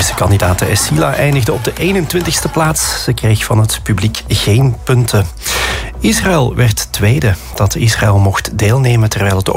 Turkse kandidaat Esila eindigde op de 21ste plaats. Ze kreeg van het publiek geen punten. Israël werd tweede. Dat Israël mocht deelnemen terwijl het